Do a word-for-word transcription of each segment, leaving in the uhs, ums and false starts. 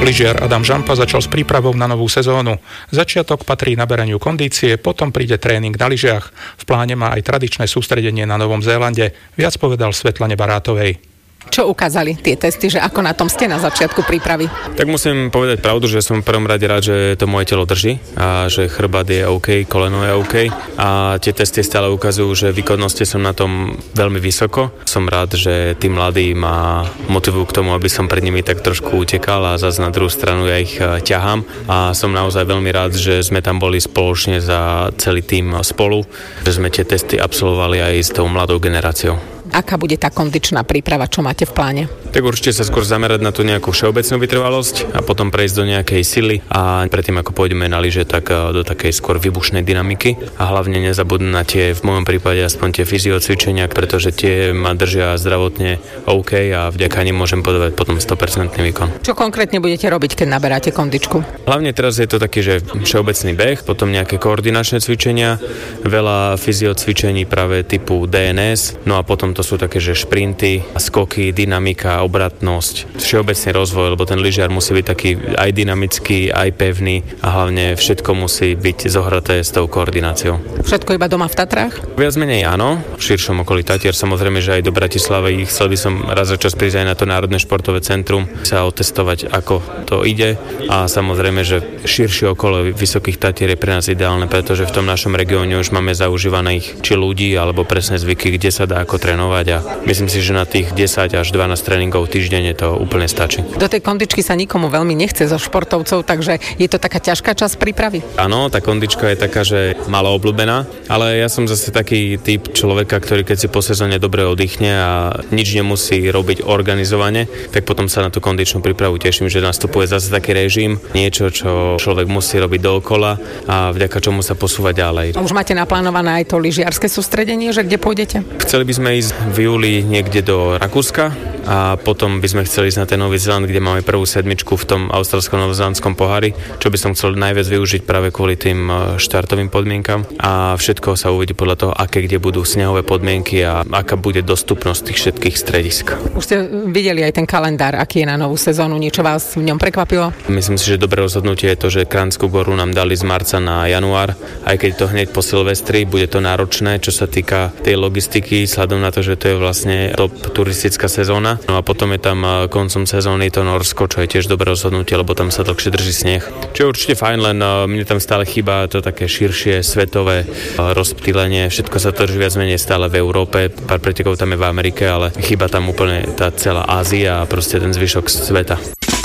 Lyžiar Adam Žampa začal s prípravou na novú sezónu. Začiatok patrí naberaniu kondície, potom príde tréning na lyžiach. V pláne má aj tradičné sústredenie na Novom Zélande. Viac povedal Svetlane Barátovej. Čo ukázali tie testy, že ako na tom ste na začiatku prípravy? Tak musím povedať pravdu, že som v prvom rade rád, že to moje telo drží a že chrbát je OK, koleno je OK a tie testy stále ukazujú, že výkonnosti som na tom veľmi vysoko. Som rád, že tí mladí ma motivujú k tomu, aby som pred nimi tak trošku utekal a zase na druhú stranu ja ich ťahám a som naozaj veľmi rád, že sme tam boli spoločne za celý tým spolu, že sme tie testy absolvovali aj s tou mladou generáciou. Aká bude tá kondičná príprava, čo máte v pláne? Tak určite sa skôr zamerať na tú nejakú všeobecnú vytrvalosť a potom prejsť do nejakej sily a predtým ako pôjdeme na lyže, tak do takej skôr výbušnej dynamiky a hlavne nezabudnúť na tie, v mojom prípade aspoň tie fyziocvičenia, pretože tie ma držia zdravotne OK a vďaka nim môžem podávať potom sto percent výkon. Čo konkrétne budete robiť, keď naberáte kondičku? Hlavne teraz je to taký, že všeobecný beh, potom nejaké koordinačné cvičenia, veľa fyziocvičení práve typu dé en es, no a potom to sú také, že šprinty, skoky, dynamika, obratnosť, všeobecný rozvoj, lebo ten lyžiar musí byť taký aj dynamický, aj pevný a hlavne všetko musí byť zohraté s tou koordináciou. Všetko iba doma v Tatrách? Viac menej áno, v širšom okolí Tatier, samozrejme, že aj do Bratislavy. Chcel by som raz za čas prísť aj na to Národné športové centrum, sa otestovať, ako to ide a samozrejme, že širšie okolo Vysokých Tatier je pre nás ideálne, pretože v tom našom regióne už máme zaužívaných či ľudí alebo presné zvyky, kde sa dá ako trénovať. A myslím si, že na tých desať až dvanásť tréningov týždenne to úplne stačí. Do tej kondičky sa nikomu veľmi nechce zo športovcov, takže je to taká ťažká časť prípravy? Áno, tá kondička je taká, že málo obľúbená, ale ja som zase taký typ človeka, ktorý keď si po sezóne dobre oddychne a nič nemusí robiť organizovane, tak potom sa na tú kondičnú prípravu teším, že nastupuje zase taký režim, niečo, čo človek musí robiť dookola a vďaka čomu sa posúva ďalej. Už máte naplánované aj to lyžiarske sústredenie, že kde pôjdete? Chceli by sme ísť v júli niekde do Rakúska a potom by sme chceli ísť na ten Nový Zéland, kde máme prvú sedmičku v tom austrálsko-novozelandskom pohári, čo by som chcel najviac využiť práve kvôli tým štartovým podmienkam a všetko sa uvidí podľa toho, aké kde budú snehové podmienky a aká bude dostupnosť tých všetkých stredisk. Už ste videli aj ten kalendár, aký je na novú sezónu, niečo vás v ňom prekvapilo? Myslím si, že dobré rozhodnutie je to, že Kranskú goru nám dali z marca na január, aj keď to hneď po Silvestri, bude to náročné, čo sa týka tej logistiky, vzhľadom na to, že to je vlastne top turistická sezóna. No a potom je tam koncom sezóny to Norsko, čo je tiež dobré rozhodnutie, lebo tam sa dlhšie drží sneh. Čo je určite fajn, len mne tam stále chýba to také širšie svetové rozptýlenie. Všetko sa to drží viac menej stále v Európe, pár pretekov tam je v Amerike, ale chýba tam úplne tá celá Ázia a proste ten zvyšok sveta.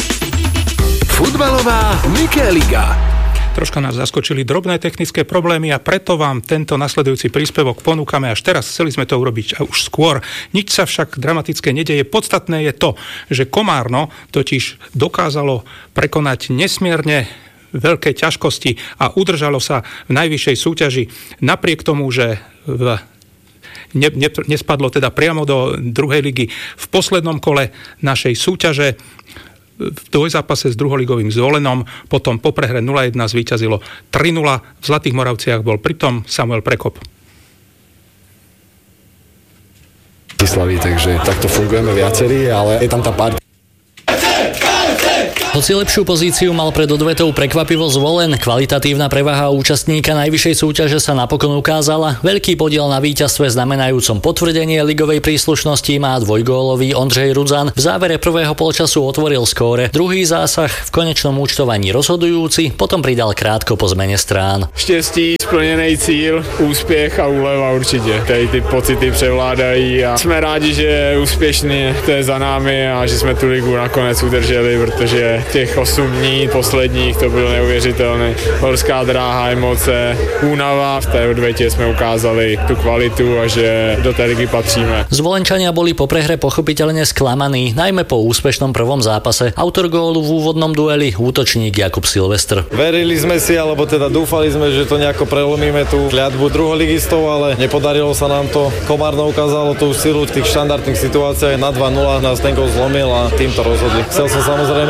Futbalová Mikéliga. Troška nás zaskočili drobné technické problémy a preto vám tento nasledujúci príspevok ponúkame až teraz. Chceli sme to urobiť už skôr. Nič sa však dramatické nedeje. Podstatné je to, že Komárno totiž dokázalo prekonať nesmierne veľké ťažkosti a udržalo sa v najvyššej súťaži napriek tomu, že v Ne, ne, nespadlo teda priamo do druhej ligy v poslednom kole našej súťaže. V dvojzápase s druholigovým Zvolenom, potom po prehre nula jedna zvíťazilo tri nula. V Zlatých Moravciach bol pritom Samuel Prekop. Takže takto fungujeme viacerí, ale je tam tá partia. Hoci lepšiu pozíciu mal pred odvetou prekvapivo Zvolen, kvalitatívna prevaha účastníka najvyššej súťaže sa napokon ukázala. Veľký podiel na víťazstve znamenajúcom potvrdenie ligovej príslušnosti má dvojgólový Ondřej Rudzan. V závere prvého polčasu otvoril skóre, druhý zásah v konečnom účtovaní rozhodujúci, potom pridal krátko po zmene strán. Štěstí, splněný cíl, úspěch a úleva určitě. Tady ty pocity převládají a jsme rádi, že úspěšně to je za námi a že jsme tu ligu nakonec udrželi, protože těch osm dní posledních to bylo neuvěřitelné. Horská dráha, emoce, únava. V té odvetě jsme ukázali tu kvalitu a že do té ligy patříme. Zvolenčania boli po prehre pochopiteľne sklamaní, najmä po úspešnom prvom zápase. Autor gólu v úvodnom dueli, útočník Jakub Silvestr. Verili sme si, alebo teda dúfali sme, že to nejako prelomíme tú kliatbu druholigistov, ale nepodarilo sa nám to. Komárno ukázalo tú silu v tých štandardných situáciách. Na dva nula nás ten gól zlomil a tým to rozhodli. Chcel som samozrejme aj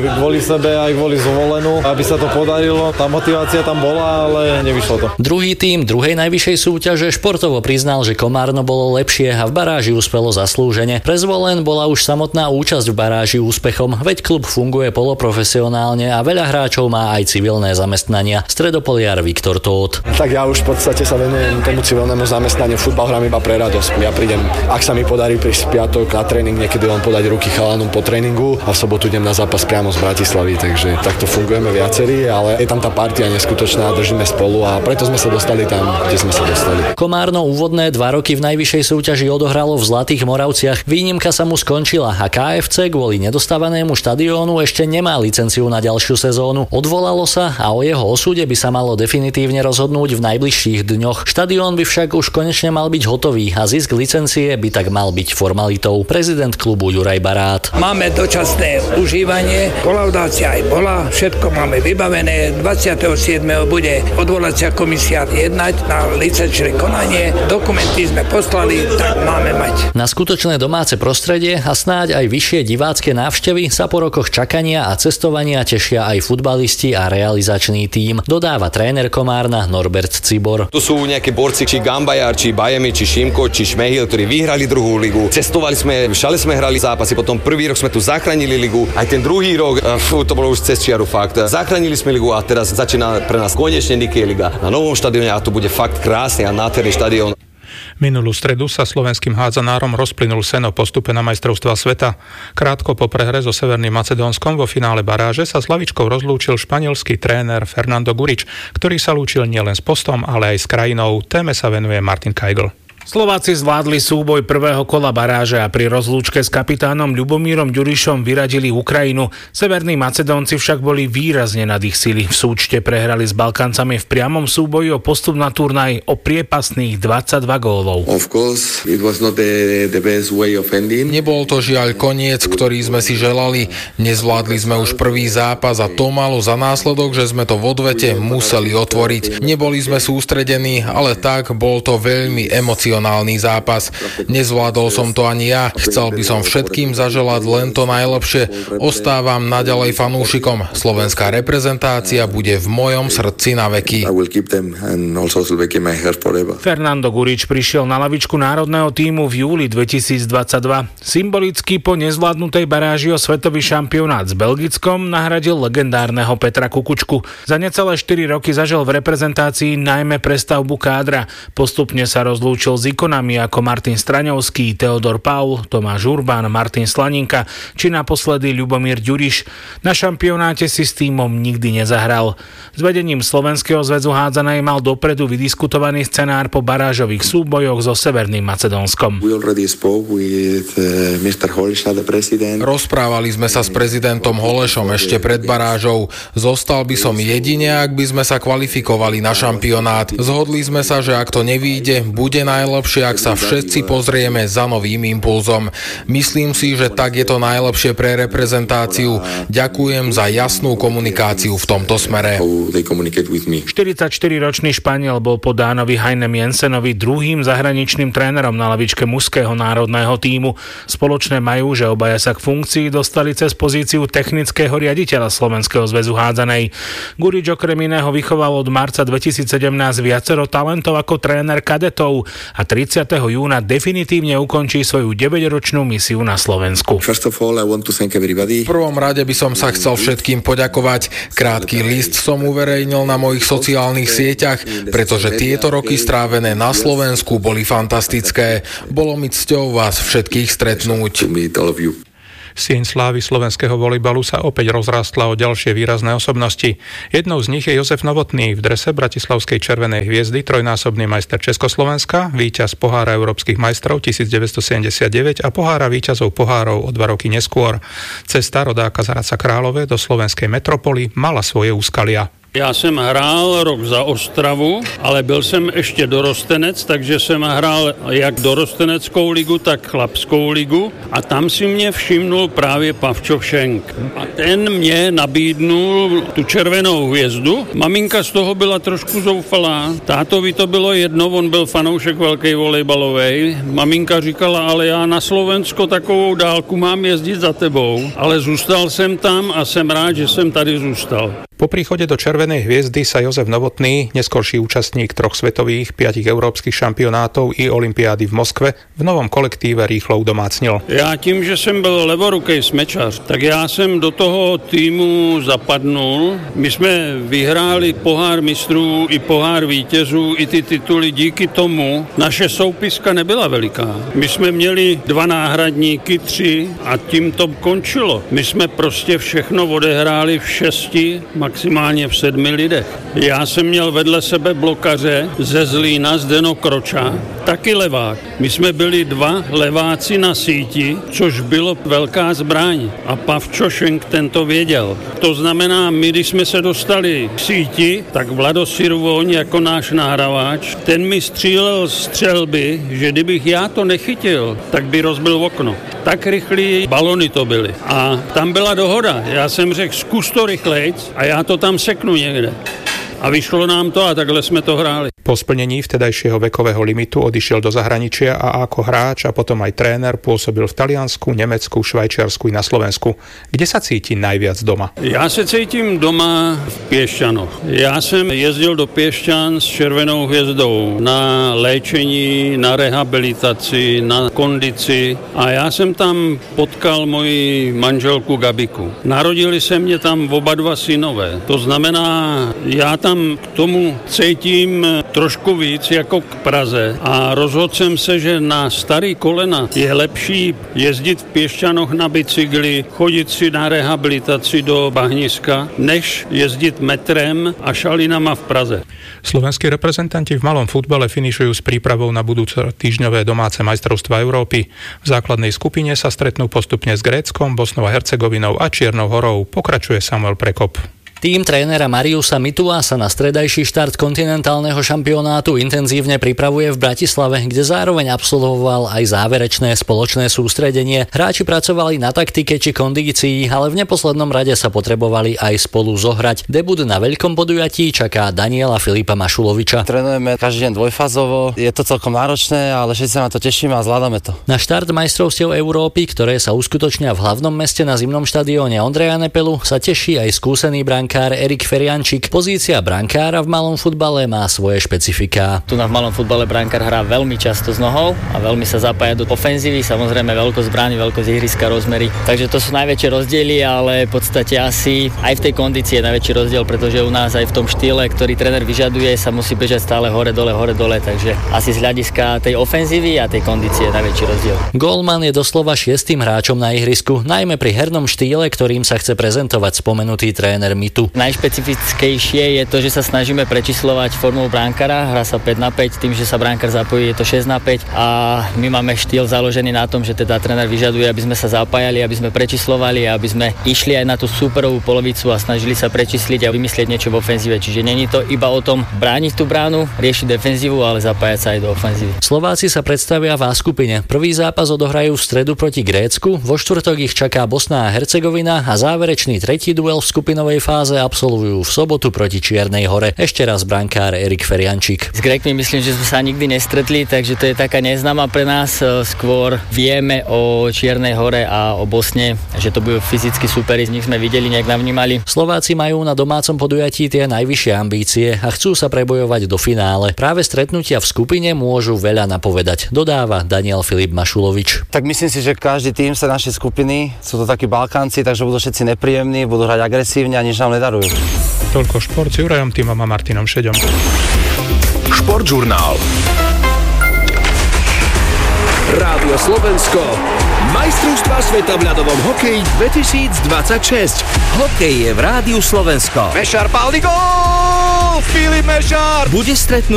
kvôli sebe aj kvôli Zvolenú, aby sa to podarilo. Tá motivácia tam bola, ale nevyšlo to. Druhý tím druhej najvyššej súťaže športovo priznal, že Komárno bolo lepšie a v baráži uspelo zaslúžene. Pre Zvolen bola už samotná účasť v baráži úspechom, veď klub funguje poloprofesionálne a veľa hráčov má aj civilné zamestnania. Stredopoliar Viktor Tóth. Tak ja už v podstate sa venujem tomu civilnému zamestnaniu. Futbal hrám iba pre radosť. Ja prídem, ak sa mi podarí prísť v piatok na tréning, niekedy len podať ruky chalanom po tréningu a v sobotu idem na zápas priamo z Bratislavy, takže takto fungujeme viacerí, ale je tam tá partia neskutočná, držíme spolu a preto sme sa dostali tam, kde sme sa dostali. Komárno úvodné dva roky v najvyššej súťaži odohralo v Zlatých Moravciach. Výnimka sa mu skončila a ká ef cé kvôli nedostávanému štadiónu ešte nemá licenciu na ďalšiu sezónu. Odvolalo sa a o jeho osude by sa malo definitívne rozhodnúť v najbližších dňoch. Štadión by však už konečne mal byť hotový a zisk licencie by tak mal byť formalitou. Prezident klubu Juraj Barát. Máme dočasné užívanie, kolaudácia aj bola, všetko máme vybavené. dvadsiateho siedmeho bude odvolacia komisia jednať na licenčné konanie. Dokumenty sme poslali, tak máme mať. Na skutočné domáce prostredie a snáď aj vyššie divácke návštevy sa po rokoch čakania a cestovania tešia aj futbalisti a realizačný tím, dodáva tréner Komárna Norbert Cibor. Tu sú nejaké borci, či Gambajar, či Bajemi, či Šimko, či Šmehil, ktorí vyhrali druhú ligu. Cestovali sme, v Šale sme hrali zápasy, potom prvý rok sme tu zachránili ligu, aj ten druhý rok, fú, to bolo už cez čiaru fakt. Zachránili sme ligu a teraz začína pre nás konečne Nike liga na novom štadióne a to bude fakt krásny a nádherný štadión. Minulú stredu sa slovenským hádzanárom rozplynul sen o postupe na majstrovstvá sveta. Krátko po prehre so Severným Macedónskom vo finále baráže sa s lavičkou rozlúčil španielský tréner Fernando Gurič, ktorý sa lúčil nielen s postom, ale aj s krajinou. Téme sa venuje Martin Kajgl. Slováci zvládli súboj prvého kola baráže a pri rozlúčke s kapitánom Ľubomírom Ďurišom vyradili Ukrajinu. Severní Macedónci však boli výrazne nad ich sily. V súčte prehrali s Balkáncami v priamom súboji o postup na turnaj o priepasných dvadsaťdva gólov. Nebol to žiaľ koniec, ktorý sme si želali. Nezvládli sme už prvý zápas a to malo za následok, že sme to v odvete museli otvoriť. Neboli sme sústredení, ale tak bol to veľmi emocionálny zápas. Nezvládol som to ani ja. Chcel by som všetkým zaželať len to najlepšie. Ostávam naďalej fanúšikom. Slovenská reprezentácia bude v mojom srdci na veky. Fernando Gurič prišiel na lavičku národného tímu v júli dvetisícdvadsaťdva. Symbolicky po nezvládnutej baráži o svetový šampionát s Belgickom nahradil legendárneho Petra Kukučku. Za necelé štyri roky zažil v reprezentácii najmä prestavbu kádra. Postupne sa rozlúčil s ikonami ako Martin Straňovský, Teodor Paul, Tomáš Urbán, Martin Slaninka či naposledy Ľubomír Ďuriš. Na šampionáte si s tímom nikdy nezahral. S vedením Slovenského zväzu hádzanej mal dopredu vydiskutovaný scenár po barážových súbojoch so Severným Macedónskom. Rozprávali sme sa s prezidentom Holešom ešte pred barážou. Zostal by som jedine, ak by sme sa kvalifikovali na šampionát. Zhodli sme sa, že ak to nevyjde, bude najlepšie, ak sa všetci pozrieme za novým impulzom. Myslím si, že tak je to najlepšie pre reprezentáciu. Ďakujem za jasnú komunikáciu v tomto smere. štyridsaťštyriročný Španiel bol po Dánovi Heinem Jensenovi druhým zahraničným trénerom na lavičke mužského národného tímu. Spoločné majú, že obaja sa k funkcii dostali cez pozíciu technického riaditeľa Slovenského zväzu hádzanej. Gurič okrem iného vychoval od marca dvetisícsedemnásť viacero talentov ako tréner kadetov a tridsiateho júna definitívne ukončí svoju deväťročnú misiu na Slovensku. V prvom rade by som sa chcel všetkým poďakovať. Krátky list som uverejnil na mojich sociálnych sieťach, pretože tieto roky strávené na Slovensku boli fantastické. Bolo mi cťou vás všetkých stretnúť. Sieň slávy slovenského volejbalu sa opäť rozrástla o ďalšie výrazné osobnosti. Jednou z nich je Jozef Novotný v drese bratislavskej Červenej hviezdy, trojnásobný majster Československa, víťaz pohára európskych majstrov devätnásťstosedemdesiatdeväť a pohára víťazov pohárov o dva roky neskôr. Cesta rodáka z Hradca Králové do slovenskej metropoly mala svoje úskalia. Já jsem hrál rok za Ostravu, ale byl jsem ještě dorostenec, takže jsem hrál jak dorosteneckou ligu, tak chlapskou ligu a tam si mě všimnul právě Pavčo Šenk. A ten mě nabídnul tu červenou hvězdu. Maminka z toho byla trošku zoufalá. Tátovi to bylo jedno, on byl fanoušek velkej volejbalovej. Maminka říkala, ale já na Slovensko takovou dálku mám jezdit za tebou. Ale zůstal jsem tam a jsem rád, že jsem tady zůstal. Po príchode do Červenej hviezdy sa Jozef Novotný, neskorší účastník troch svetových, piatich európskych šampionátov i olympiády v Moskve, v novom kolektíve rýchlo udomácnil. Já tím, že jsem byl levorukej smečař, tak já jsem do toho týmu zapadnul. My jsme vyhráli pohár mistrů i pohár vítězů, i ty tituly díky tomu. Naše soupiska nebyla veliká. My jsme měli dva náhradníky, tři a tím to končilo. My jsme prostě všechno odehráli v šesti, maximálně v sedmi lidech. Já jsem měl vedle sebe blokaře ze Zlína, Zdeno Kroča, taky levák. My jsme byli dva leváci na síti, což bylo velká zbraň. A Pavčo Šenk ten to věděl. To znamená, my, když jsme se dostali k síti, tak Vlado Sirvoň jako náš nahrávač, ten mi střílel střelby, že kdybych já to nechytil, tak by rozbil okno. Tak rychlí balony to byly. A tam byla dohoda. Já jsem řekl, zkus to rychlejc a já to tam seknu někde. A vyšlo nám to a takhle jsme to hráli. Po splnení vtedajšieho vekového limitu odišiel do zahraničia a ako hráč a potom aj tréner pôsobil v Taliansku, Nemecku, Švajčiarsku i na Slovensku. Kde sa cíti najviac doma? Já se cítím doma v Piešťanoch. Já jsem jezdil do Piešťan s Červenou hvězdou na léčení, na rehabilitaci, na kondici a já jsem tam potkal moji manželku Gabiku. Narodili se mě tam oba dva synové. To znamená, já tam k tomu cítím trošku víc jako k Praze a rozhodl jsem se, že na starý kolena je lepší jezdit v Piešťanoch na bicykli, chodit si na rehabilitaci do Bahniska, než jezdit metrem a šalinama v Praze. Slovenskí reprezentanti v malom futbale finišujú s prípravou na budúce týždňové domáce majstrovstvá Európy. V základnej skupine sa stretnú postupne s Gréckom, Bosnou a Hercegovinou a Čiernou Horou. Pokračuje Samuel Prekop. Tým trénera Mariusa Mitua sa na stredajší štart kontinentálneho šampionátu intenzívne pripravuje v Bratislave, kde zároveň absolvoval aj záverečné spoločné sústredenie. Hráči pracovali na taktike či kondícii, ale v neposlednom rade sa potrebovali aj spolu zohrať. Debut na veľkom podujatí čaká Daniela Filipa Mašuloviča. Trénujeme každý deň dvojfázovo, je to celkom náročné, ale všetci sa na to tešíme a zvládame to. Na štart majstrovstiev Európy, ktoré sa uskutočnia v hlavnom meste na zimnom štadióne Ondreja Nepelu, sa teší aj skúsený brankár Erik Feriančík. Pozícia brankára v malom futbale má svoje špecifiká. Tu na v malom futbale brankár hrá veľmi často s nohou a veľmi sa zapája do ofenzívy, samozrejme veľkosť brány, veľkosť ihriska, rozmery. Takže to sú najväčšie rozdiely, ale v podstate asi aj v tej kondícii je najväčší rozdiel, pretože u nás aj v tom štýle, ktorý tréner vyžaduje, sa musí bežať stále hore dole, hore dole, takže asi z hľadiska tej ofenzívy a tej kondície je najväčší rozdiel. Gólman je doslova šiestym hráčom na ihrisku, najmä pri hernom štýle, ktorým sa chce prezentovať spomenutý tréner Mitu. Najšpecifickejšie je to, že sa snažíme prečíslovať formou brankára, hrá sa päť na päť, tým, že sa brankár zapojí, je to šesť na päť a my máme štýl založený na tom, že teda tréner vyžaduje, aby sme sa zapájali, aby sme prečíslovali, aby sme išli aj na tú súperovú polovicu a snažili sa prečísliť a vymyslieť niečo v ofenzíve. Čiže není to iba o tom brániť tú bránu, riešiť defenzívu, ale zapájať sa aj do ofenzívy. Slováci sa predstavia v A skupine. Prvý zápas odohrajú v stredu proti Grécku, vo štvrtok ich čaká Bosna a Hercegovina a záverečný tretí duel v skupinovej fáze absolvujú v sobotu proti Čiernej Hore. Ešte raz brankár Erik Feriančík. S Grékmi myslím, že sme sa nikdy nestretli, takže to je taká neznáma pre nás. Skôr vieme o Čiernej Hore a o Bosne, že to budú fyzicky superi, z nich sme videli, nejak navnímali. Slováci majú na domácom podujatí tie najvyššie ambície a chcú sa prebojovať do finále. Práve stretnutia v skupine môžu veľa napovedať, dodáva Daniel Filip Mašulovič. Tak myslím si, že každý tým sa našej skupiny, sú to takí Balkánci, takže budú všetci nepríjemní, budú hrať agresívne a nič nám nedarujú. Toľko šport s Jurajom Týmom a Martinom Šeďom. Športžurnál. Rádio Slovensko. Majstrovstvá sveta v ľadovom hokeji dvetisícdvadsaťšesť. Hokej je v Rádiu Slovensko. Mešar, palný gól! Filip Mešar! Bude stretnúť